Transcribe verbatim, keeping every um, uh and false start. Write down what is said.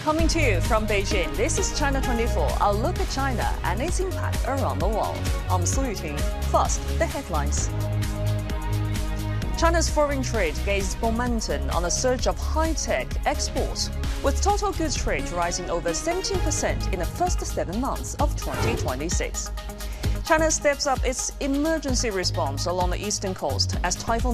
Coming to you from Beijing, this is China twenty-four. I'll look at China and its impact around the world. I'm Su Yuting. First, the headlines. China's foreign trade gains momentum on a surge of high-tech exports, with total goods trade rising over seventeen percent in the first seven months of twenty twenty-six. China steps up its emergency response along the eastern coast as Typhoon